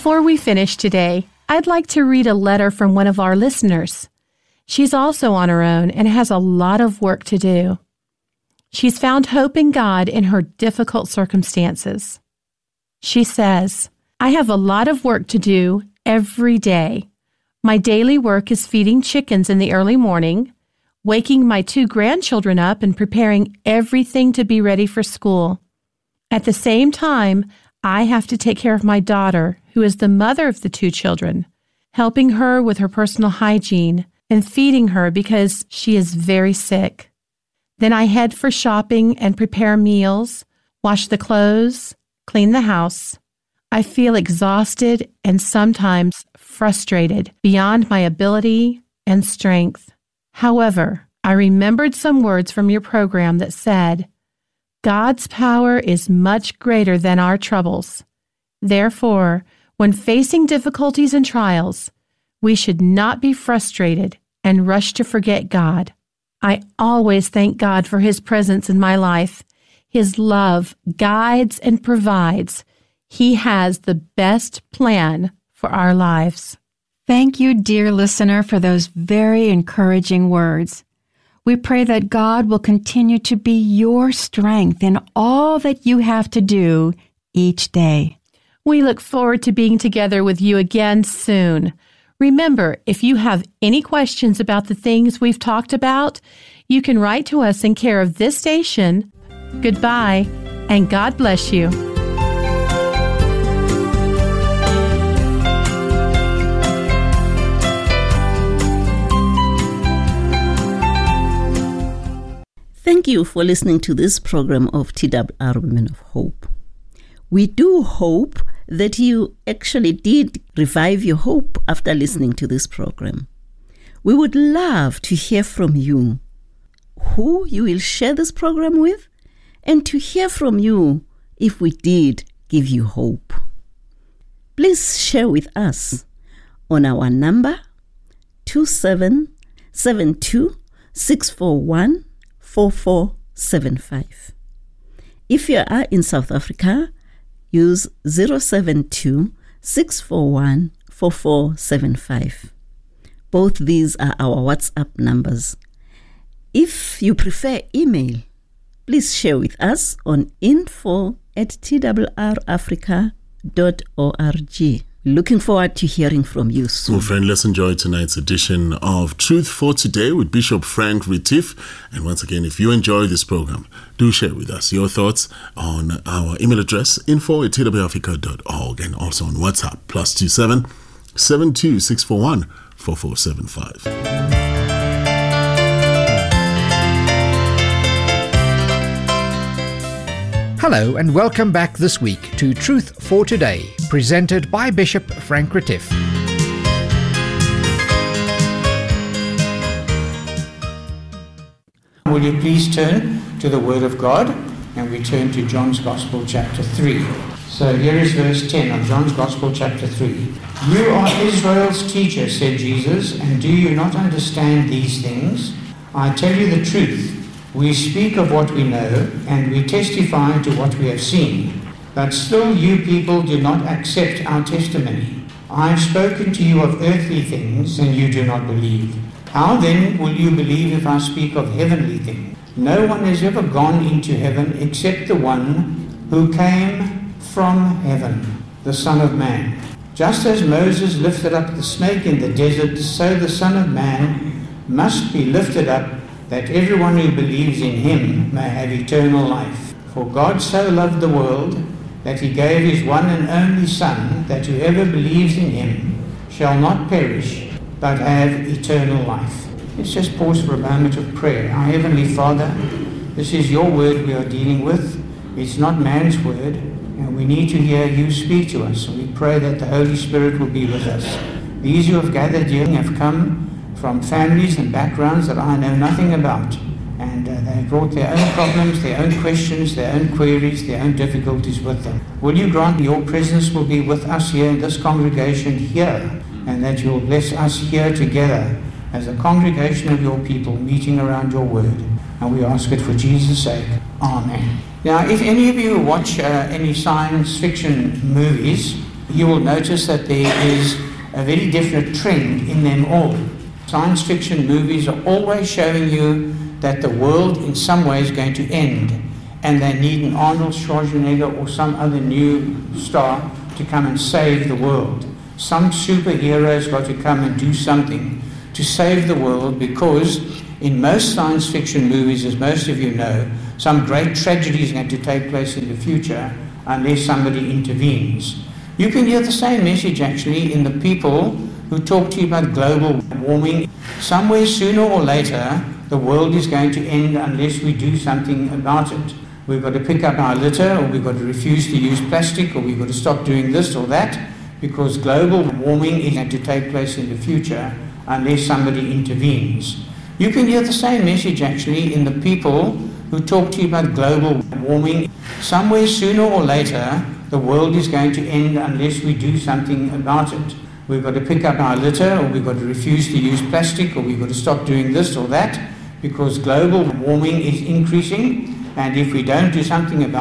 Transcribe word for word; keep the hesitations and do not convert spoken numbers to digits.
Before we finish today, I'd like to read a letter from one of our listeners. She's also on her own and has a lot of work to do. She's found hope in God in her difficult circumstances. She says, I have a lot of work to do every day. My daily work is feeding chickens in the early morning, waking my two grandchildren up and preparing everything to be ready for school. At the same time, I have to take care of my daughter, who is the mother of the two children, helping her with her personal hygiene and feeding her because she is very sick. Then I head for shopping and prepare meals, wash the clothes, clean the house. I feel exhausted and sometimes frustrated beyond my ability and strength. However, I remembered some words from your program that said, God's power is much greater than our troubles. Therefore, when facing difficulties and trials, we should not be frustrated and rush to forget God. I always thank God for His presence in my life. His love guides and provides. He has the best plan for our lives. Thank you, dear listener, for those very encouraging words. We pray that God will continue to be your strength in all that you have to do each day. We look forward to being together with you again soon. Remember, if you have any questions about the things we've talked about, you can write to us in care of this station. Goodbye, and God bless you. Thank you for listening to this program of T W R Women of Hope. We do hope that you actually did revive your hope after listening to this program. We would love to hear from you, who you will share this program with, and to hear from you if we did give you hope. Please share with us on our number two seven seven two, six four one, four four seven five. If you are in South Africa, use zero seven two, six four one, four four seven five. Both these are our WhatsApp numbers. If you prefer email, please share with us on info at t w r africa dot org. Looking forward to hearing from you soon. Well, friend, let's enjoy tonight's edition of Truth for Today with Bishop Frank Retief. And once again, if you enjoy this program, do share with us your thoughts on our email address, info at t w r africa dot org, and also on WhatsApp, plus two seven seven two six four one four four seven five. Hello and welcome back this week to Truth for Today, presented by Bishop Frank Retief. Will you please turn to the Word of God, and we turn to John's Gospel chapter three. So here is verse ten of John's Gospel chapter three. You are Israel's teacher, said Jesus, and do you not understand these things? I tell you the truth. We speak of what we know, and we testify to what we have seen. But still you people do not accept our testimony. I have spoken to you of earthly things, and you do not believe. How then will you believe if I speak of heavenly things? No one has ever gone into heaven except the one who came from heaven, the Son of Man. Just as Moses lifted up the snake in the desert, so the Son of Man must be lifted up, that everyone who believes in him may have eternal life. For God so loved the world that he gave his one and only Son, that whoever believes in him shall not perish, but have eternal life. Let's just pause for a moment of prayer. Our Heavenly Father, this is your word we are dealing with. It's not man's word, and we need to hear you speak to us. And we pray that the Holy Spirit will be with us. These who have gathered here have come from families and backgrounds that I know nothing about, and uh, they have brought their own problems, their own questions, their own queries, their own difficulties with them. Will you grant your presence will be with us here in this congregation here, and that you will bless us here together as a congregation of your people meeting around your word. And we ask it for Jesus' sake. Amen. Now, if any of you watch uh, any science fiction movies, you will notice that there is a very definite trend in them all. Science fiction movies are always showing you that the world in some way is going to end, and they need an Arnold Schwarzenegger or some other new star to come and save the world. Some superhero's got to come and do something to save the world, because in most science fiction movies, as most of you know, some great tragedy is going to take place in the future unless somebody intervenes. You can hear the same message actually in the people who talk to you about global warming. Somewhere sooner or later, the world is going to end unless we do something about it. We've got to pick up our litter, or we've got to refuse to use plastic, or we've got to stop doing this or that, because global warming is going to take place in the future unless somebody intervenes. You can hear the same message actually in the people who talk to you about global warming. Somewhere sooner or later, the world is going to end unless we do something about it. We've got to pick up our litter, or we've got to refuse to use plastic, or we've got to stop doing this or that, because global warming is increasing, and if we don't do something about